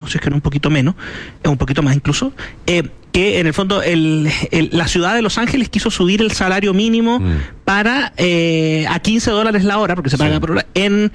si es que no un poquito menos, un poquito más incluso, que en el fondo la ciudad de Los Ángeles quiso subir el salario mínimo para a $15 la hora, porque se paga por hora, en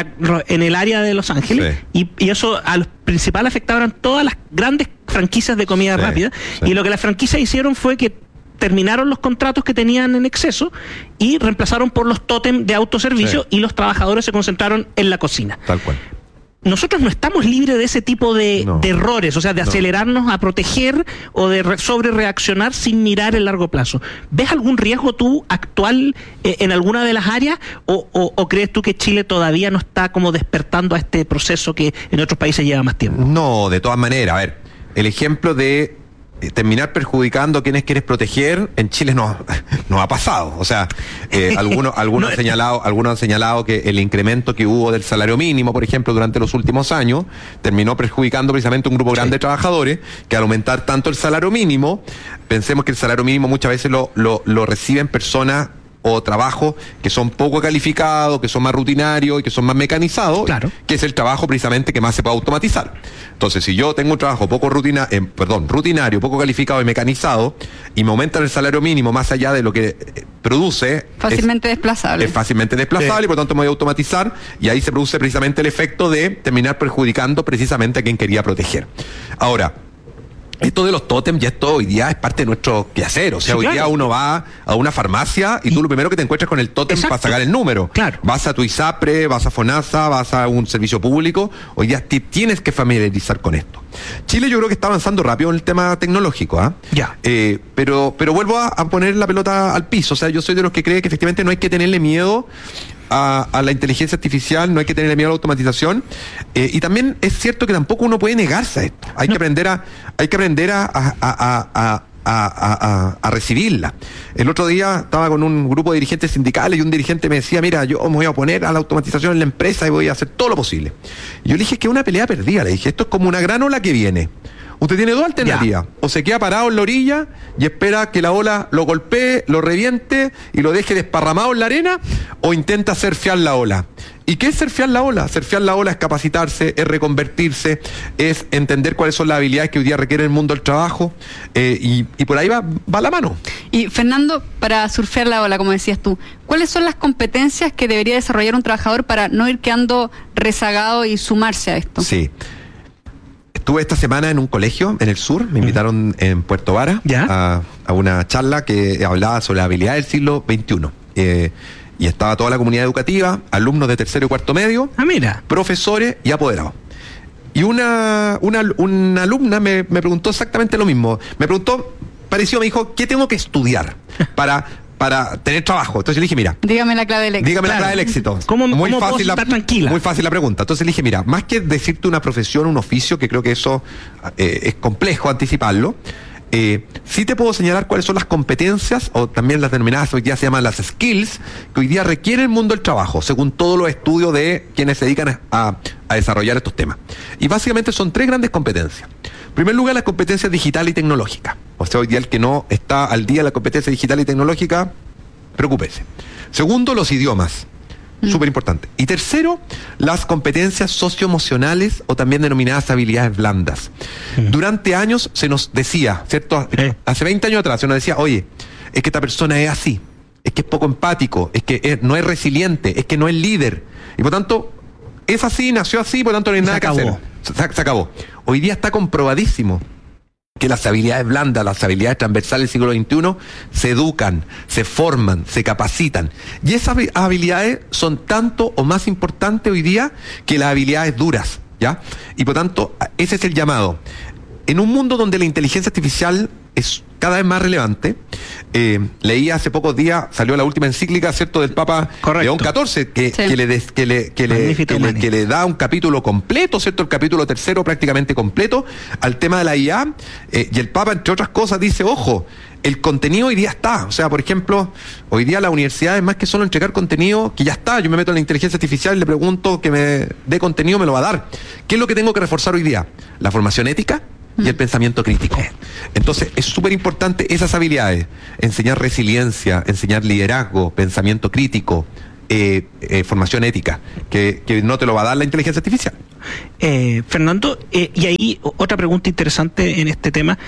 el área de Los Ángeles, y eso a los principales afectaban todas las grandes franquicias de comida rápida, y lo que las franquicias hicieron fue que terminaron los contratos que tenían en exceso y reemplazaron por los tótem de autoservicio, y los trabajadores se concentraron en la cocina. Tal cual. Nosotros no estamos libres de ese tipo de errores, o sea, de acelerarnos a proteger o de sobre reaccionar sin mirar el largo plazo. ¿Ves algún riesgo tú actual en alguna de las áreas o crees tú que Chile todavía no está como despertando a este proceso que en otros países lleva más tiempo? No, de todas maneras. A ver, el ejemplo de terminar perjudicando a quienes quieres proteger en Chile no ha pasado. O sea, algunos han señalado que el incremento que hubo del salario mínimo, por ejemplo, durante los últimos años, terminó perjudicando precisamente un grupo grande de trabajadores, que al aumentar tanto el salario mínimo, pensemos que el salario mínimo muchas veces lo reciben personas o trabajos que son poco calificados, que son más rutinarios y que son más mecanizados, que es el trabajo precisamente que más se puede automatizar. Entonces, si yo tengo un trabajo rutinario, poco calificado y mecanizado, y me aumentan el salario mínimo más allá de lo que produce, fácilmente desplazable. Es fácilmente desplazable, y por lo tanto me voy a automatizar, y ahí se produce precisamente el efecto de terminar perjudicando precisamente a quien quería proteger. Ahora, esto de los tótems ya hoy día es parte de nuestro quehacer. O sea, hoy día uno va a una farmacia y tú lo primero que te encuentras con el tótem para sacar el número. Vas a tu ISAPRE, vas a FONASA, vas a un servicio público. Hoy día tienes que familiarizar con esto. Chile yo creo que está avanzando rápido en el tema tecnológico, pero vuelvo a poner la pelota al piso. O sea, yo soy de los que cree que efectivamente no hay que tenerle miedo a la inteligencia artificial, no hay que tenerle miedo a la automatización, y también es cierto que tampoco uno puede negarse a esto. Hay que aprender a recibirla. El otro día estaba con un grupo de dirigentes sindicales y un dirigente me decía: mira, yo me voy a oponer a la automatización en la empresa y voy a hacer todo lo posible. Y yo le dije: es que es una pelea perdida. Le dije: esto es como una gran ola que viene. Usted tiene dos alternativas: o se queda parado en la orilla y espera que la ola lo golpee, lo reviente y lo deje desparramado en la arena, o intenta surfear la ola. ¿Y qué es surfear la ola? Surfear la ola es capacitarse, es reconvertirse, es entender cuáles son las habilidades que hoy día requiere el mundo del trabajo, y por ahí va la mano. Y Fernando, para surfear la ola, como decías tú, ¿cuáles son las competencias que debería desarrollar un trabajador para no ir quedando rezagado y sumarse a esto? Sí. Estuve esta semana en un colegio en el sur, me invitaron en Puerto Vara a una charla que hablaba sobre la habilidad del siglo XXI. Y estaba toda la comunidad educativa, alumnos de tercero y cuarto medio, profesores y apoderados. Y una alumna me preguntó exactamente lo mismo. Me dijo, ¿qué tengo que estudiar para tener trabajo? Entonces le dije: mira, dígame la clave del éxito. Dígame la clave del éxito. ¿Cómo puedo estar tranquila? Muy fácil la pregunta. Entonces le dije: mira, más que decirte una profesión, un oficio, que creo que eso es complejo anticiparlo, sí te puedo señalar cuáles son las competencias, o también las denominadas hoy día se llaman las skills, que hoy día requiere el mundo del trabajo, según todos los estudios de quienes se dedican a desarrollar estos temas. Y básicamente son tres grandes competencias. En primer lugar, las competencias digital y tecnológica. O sea, hoy día el que no está al día en la competencia digital y tecnológica, preocúpese. Segundo, los idiomas. Súper importante. Y tercero, las competencias socioemocionales, o también denominadas habilidades blandas. Durante años se nos decía, ¿cierto? Hace 20 años atrás se nos decía: oye, es que esta persona es así, es que es poco empático, es que no es resiliente, es que no es líder. Y por tanto, es así, nació así, por tanto no hay nada que hacer. Se acabó. Hoy día está comprobadísimo que las habilidades blandas, las habilidades transversales del siglo XXI se educan, se forman, se capacitan. Y esas habilidades son tanto o más importantes hoy día que las habilidades duras, ¿ya? Y por tanto, ese es el llamado. En un mundo donde la inteligencia artificial es cada vez más relevante, leí hace pocos días, salió la última encíclica, ¿cierto?, del Papa León XIV, que le da un capítulo completo, ¿cierto?, el capítulo tercero prácticamente completo al tema de la IA, y el Papa, entre otras cosas, dice: ojo, el contenido hoy día está. O sea, por ejemplo, hoy día la universidad es más que solo entregar contenido que ya está. Yo me meto en la inteligencia artificial y le pregunto que me dé contenido, me lo va a dar. ¿Qué es lo que tengo que reforzar hoy día? La formación ética y el pensamiento crítico. Entonces, es súper importante esas habilidades: enseñar resiliencia, enseñar liderazgo, pensamiento crítico, formación ética, que no te lo va a dar la inteligencia artificial. Fernando, y ahí otra pregunta interesante en este tema.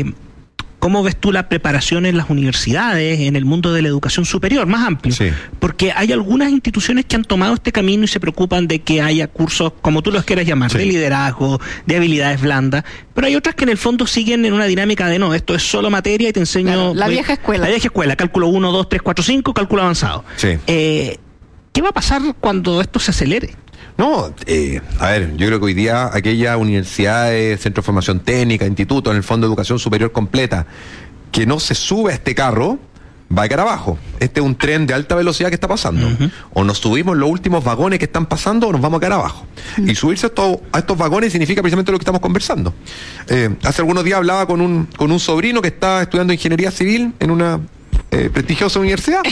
¿Cómo ves tú la preparación en las universidades, en el mundo de la educación superior, más amplio? Sí. Porque hay algunas instituciones que han tomado este camino y se preocupan de que haya cursos, como tú los quieras llamar, sí, de liderazgo, de habilidades blandas, pero hay otras que en el fondo siguen en una dinámica de no, esto es solo materia y te enseño... Claro, la vieja escuela. La vieja escuela, cálculo 1, 2, 3, 4, 5, cálculo avanzado. Sí. ¿Qué va a pasar cuando esto se acelere? No, a ver, yo creo que hoy día aquellas universidades, centros de formación técnica, institutos, en el fondo de educación superior completa, que no se sube a este carro, va a quedar abajo. Este es un tren de alta velocidad que está pasando. O nos subimos los últimos vagones que están pasando o nos vamos a quedar abajo. Y subirse a estos vagones significa precisamente lo que estamos conversando. Hace algunos días hablaba con un sobrino que está estudiando ingeniería civil en una prestigiosa universidad,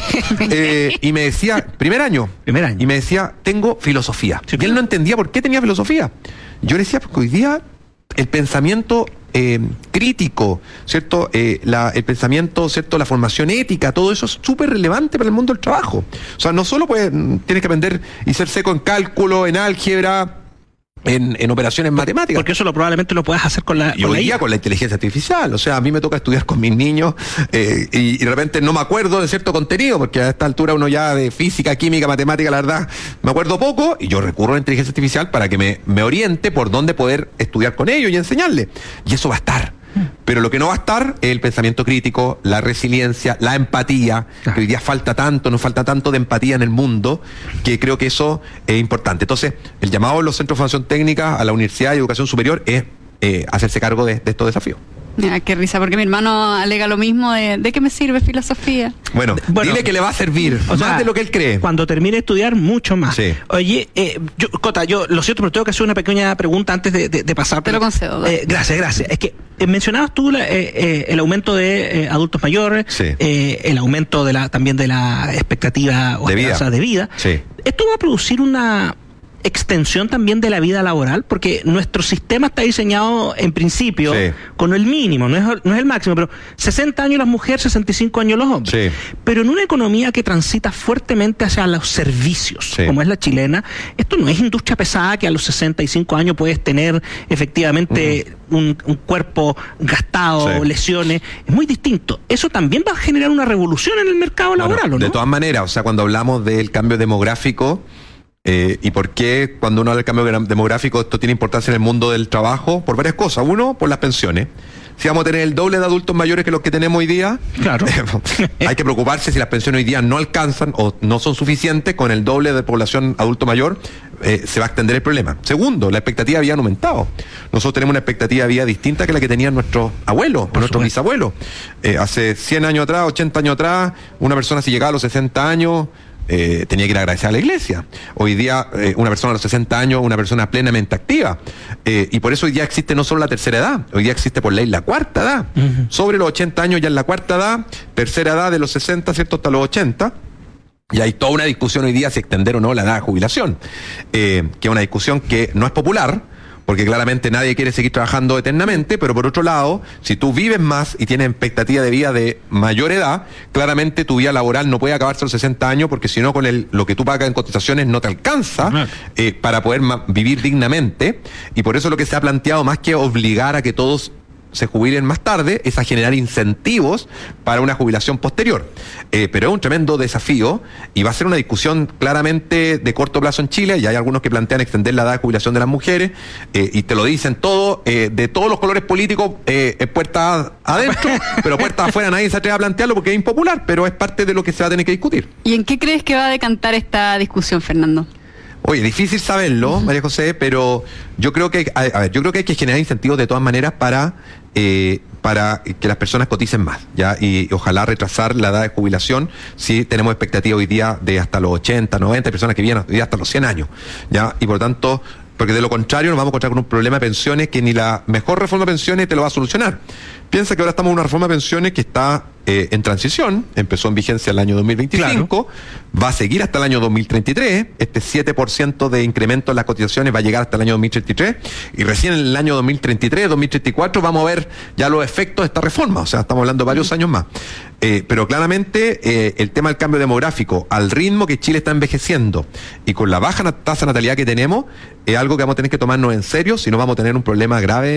y me decía, primer año, y me decía, tengo filosofía. Sí, y él no entendía por qué tenía filosofía. Yo le decía, porque hoy día el pensamiento crítico, ¿cierto? El pensamiento, ¿cierto? La formación ética, todo eso es súper relevante para el mundo del trabajo. O sea, no solo tienes que aprender y ser seco en cálculo, en álgebra, en operaciones matemáticas. Porque eso probablemente lo puedas hacer con la Y hoy día con la inteligencia artificial. O sea, a mí me toca estudiar con mis niños y de repente no me acuerdo de cierto contenido, porque a esta altura uno ya de física, química, matemática, la verdad, me acuerdo poco, y yo recurro a la inteligencia artificial para que me oriente por dónde poder estudiar con ellos y enseñarles. Y eso va a estar. Pero lo que no va a estar es el pensamiento crítico, la resiliencia, la empatía, que hoy día nos falta tanto de empatía en el mundo, que creo que eso es importante. Entonces, el llamado de los centros de formación técnica a la universidad y educación superior es hacerse cargo de estos desafíos. Mira, qué risa, porque mi hermano alega lo mismo ¿de qué me sirve filosofía? Bueno, dile que le va a servir, más de lo que él cree. Cuando termine de estudiar, mucho más. Sí. Oye, Cota, yo lo siento, pero tengo que hacer una pequeña pregunta antes de pasar. Te lo concedo. Gracias. Es que mencionabas tú el aumento de adultos mayores, sí, el aumento también de la expectativa o esperanza de vida. Sí. ¿Esto va a producir una extensión también de la vida laboral? Porque nuestro sistema está diseñado en principio con el mínimo, no es el máximo, pero 60 años las mujeres, 65 años los hombres. Sí. Pero en una economía que transita fuertemente hacia los servicios, como es la chilena, esto no es industria pesada que a los 65 años puedes tener efectivamente un cuerpo gastado, lesiones, es muy distinto. Eso también va a generar una revolución en el mercado laboral, ¿o no? De todas maneras, o sea, cuando hablamos del cambio demográfico, ¿y por qué cuando uno habla del cambio demográfico esto tiene importancia en el mundo del trabajo? Por varias cosas. Uno, por las pensiones. Si vamos a tener el doble de adultos mayores que los que tenemos hoy día, claro, hay que preocuparse si las pensiones hoy día no alcanzan o no son suficientes con el doble de población adulto mayor, se va a extender el problema. Segundo, la expectativa de vida ha aumentado. Nosotros tenemos una expectativa de vida distinta que la que tenían nuestros abuelos o nuestros bisabuelos. Hace 100 años atrás, 80 años atrás, una persona si llegaba a los 60 años... tenía que ir a agradecer a la iglesia. Hoy día, una persona a los 60 años, una persona plenamente activa. Y por eso hoy día existe no solo la tercera edad, hoy día existe por ley la cuarta edad. Sobre los 80 años ya es la cuarta edad, tercera edad de los 60, ¿cierto?, hasta los 80. Y hay toda una discusión hoy día si extender o no la edad de jubilación. Que es una discusión que no es popular, porque claramente nadie quiere seguir trabajando eternamente, pero por otro lado, si tú vives más y tienes expectativa de vida de mayor edad, claramente tu vida laboral no puede acabarse a los 60 años, porque si no, con lo que tú pagas en cotizaciones no te alcanza para poder vivir dignamente, y por eso lo que se ha planteado, más que obligar a que todos se jubilen más tarde, es a generar incentivos para una jubilación posterior. Pero es un tremendo desafío y va a ser una discusión claramente de corto plazo en Chile, y hay algunos que plantean extender la edad de jubilación de las mujeres, y te lo dicen todo, de todos los colores políticos, puertas adentro, pero puertas afuera nadie se atreve a plantearlo porque es impopular, pero es parte de lo que se va a tener que discutir. ¿Y en qué crees que va a decantar esta discusión, Fernando? Oye, difícil saberlo, María José, pero yo creo que hay que generar incentivos de todas maneras para que las personas coticen más, ¿ya? Y ojalá retrasar la edad de jubilación si tenemos expectativa hoy día de hasta los 80, 90, personas que vienen hoy día hasta los 100 años, ¿ya? Y por lo tanto, porque de lo contrario nos vamos a encontrar con un problema de pensiones que ni la mejor reforma de pensiones te lo va a solucionar. Piensa que ahora estamos en una reforma de pensiones que está en transición, empezó en vigencia el año 2025, va a seguir hasta el año 2033, este 7% de incremento en las cotizaciones va a llegar hasta el año 2033, y recién en el año 2033, 2034 vamos a ver ya los efectos de esta reforma, o sea, estamos hablando de varios años más. Pero claramente el tema del cambio demográfico, al ritmo que Chile está envejeciendo y con la baja tasa de natalidad que tenemos, es algo que vamos a tener que tomarnos en serio, si no vamos a tener un problema grave